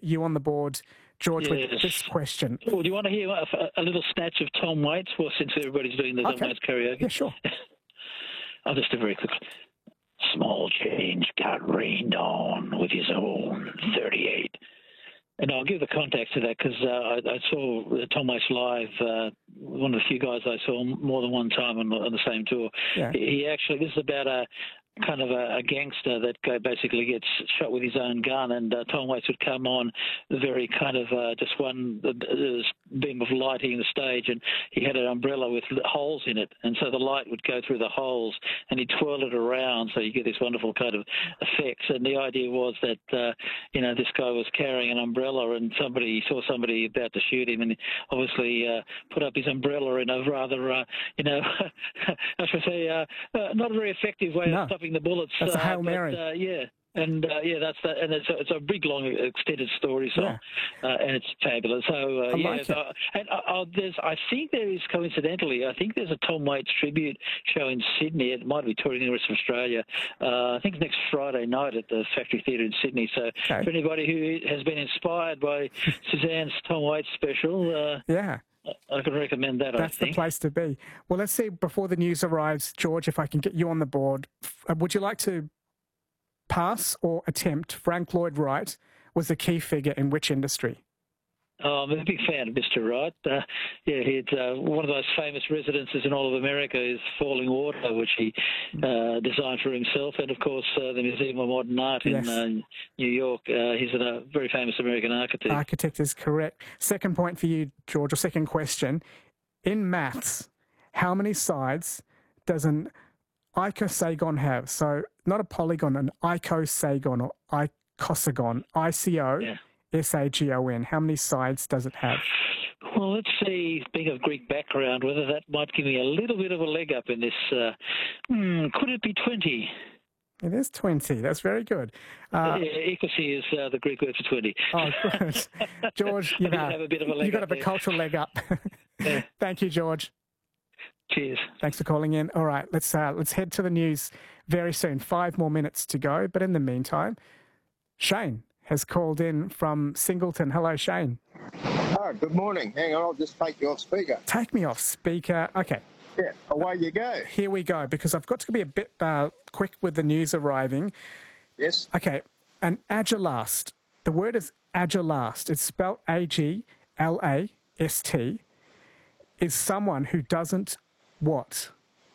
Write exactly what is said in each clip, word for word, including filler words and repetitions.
you on the board, George, Yes. with this question. Well, do you want to hear a, a little snatch of Tom Waits? Well, since everybody's doing the Okay. Tom Waits karaoke. Yeah, sure. I'll just do very quickly. Small change got rained on with his own thirty-eight. And I'll give the context to that because uh, I, I saw Tom Waits live, uh, one of the few guys I saw more than one time on the, on the same tour. Yeah. He, he actually, this is about a kind of a, a gangster that go, basically gets shot with his own gun, and uh, Tom Waits would come on very kind of uh, just one uh, beam of light hitting the stage, and he had an umbrella with holes in it, and so the light would go through the holes, and he'd twirl it around, so you get this wonderful kind of effects. And the idea was that uh, you know, this guy was carrying an umbrella, and somebody saw somebody about to shoot him, and he obviously uh, put up his umbrella in a rather uh, you know I should say uh, uh, not a very effective way No. of stopping the bullets. That's a Hail but, Mary. Uh, yeah. And uh, yeah, that's that, and it's a, it's a big, long, extended story song, yeah. uh, and it's fabulous. So uh, I yeah, like so, and uh, uh, there's, I think there is coincidentally, I think there's a Tom Waits tribute show in Sydney. It might be touring the rest of Australia. Uh, I think next Friday night at the Factory Theatre in Sydney. So okay. for anybody who has been inspired by Suzanne's Tom Waits special, uh, yeah. I can recommend that. That's I think. the place to be. Well, let's see, before the news arrives, George, if I can get you on the board, uh, would you like to pass or attempt Frank Lloyd Wright was a key figure in which industry? Oh, I'm a big fan of Mister Wright. Uh, yeah, he's uh, one of those famous residences in all of America is Falling Water, which he uh, designed for himself, and of course uh, the Museum of Modern Art in Yes. uh, New York. Uh, he's a very famous American architect. Architect is correct. Second point for you, George, or second question. In maths, how many sides does an icosagon have? So not a polygon, an icosagon or icosagon, I C O S A G O N. How many sides does it have? Well, let's see, being of Greek background, whether that might give me a little bit of a leg up in this. Uh, hmm, could it be twenty? It is twenty. That's very good. Uh, yeah, equity is uh, the Greek word for twenty. Oh, good. George, you know, have a bit of a leg you've got up a there. cultural leg up. Yeah. Thank you, George. Cheers. Thanks for calling in. All right, let's uh, let's head to the news very soon. Five more minutes to go. But in the meantime, Shane has called in from Singleton. Hello, Shane. Oh, good morning. Hang on, I'll just take you off speaker. Take me off speaker. Okay. Yeah, away you go. Here we go, because I've got to be a bit uh, quick with the news arriving. Yes. Okay, an agilast. The word is agilast. It's spelled A G L A S T. Is someone who doesn't what?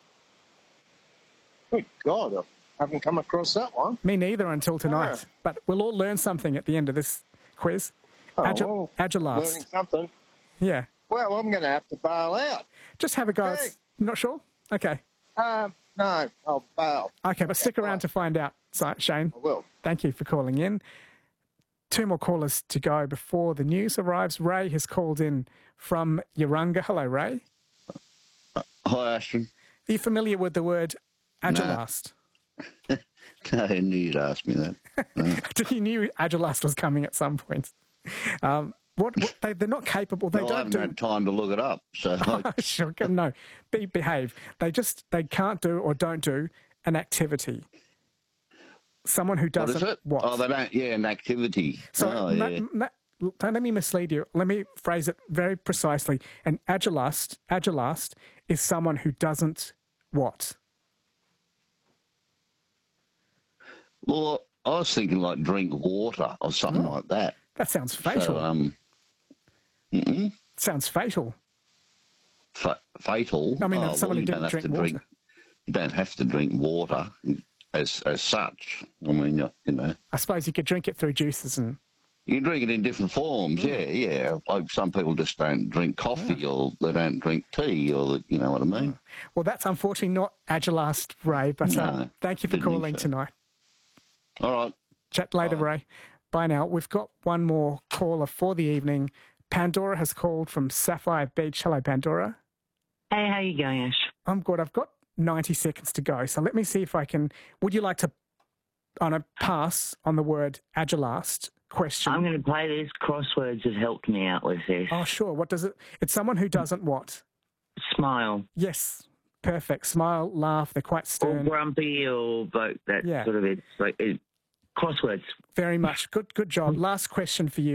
Good God, I haven't come across that one. Me neither until tonight. Oh. But we'll all learn something at the end of this quiz. Oh, Agil- well, agilast. learning something. Yeah. Well, I'm going to have to bail out. Just have a go. Okay. You're not sure? Okay. Um, no, I'll bail. Okay, but stick Okay, around right. to find out, Si- Shane. I will. Thank you for calling in. Two more callers to go before the news arrives. Ray has called in from Yarunga. Hello, Ray. Hi, Ashton. Are you familiar with the word agilast? No, I knew you'd ask me that. No. You knew agilast was coming at some point. Um, what, what they, they're not capable. They Well, I don't haven't do. had time to look it up, so I, Sure, no, be, behave. They just they can't do or don't do an activity. Someone who what doesn't is it? what? Oh, they don't. Yeah, an activity. So oh, ma- yeah. ma- don't let me mislead you. Let me phrase it very precisely. An agilast, agilast is someone who doesn't what? Well, I was thinking like drink water or something Oh. like that. That sounds fatal. So, um, mm-mm, Sounds fatal. fa- fatal. I mean, oh, someone well, who you don't didn't have drink to drink. water. You don't have to drink water as as such. I mean, you you know, I suppose you could drink it through juices and. you can drink it in different forms. Yeah, yeah. Like some people just don't drink coffee, or they don't drink tea, or you know what I mean. Well, that's unfortunately not agilast, Ray. But uh, No, thank you for didn't think calling so. tonight. All right. Chat later, Bye. Ray. Bye now. We've got one more caller for the evening. Pandora has called from Sapphire Beach. Hello, Pandora. Hey, how you going, Ash? I'm good. I've got ninety seconds to go. So let me see if I can. Would you like to, on a pass on the word agilast question? I'm going to play this. Crosswords have helped me out with this. Oh, sure. What does it? It's someone who doesn't what? Smile. Yes. Perfect. Smile, laugh. They're quite Or stern. grumpy or both. That Yeah. sort of it. Like it, crosswords. Very much. Good. Good job. Last question for you.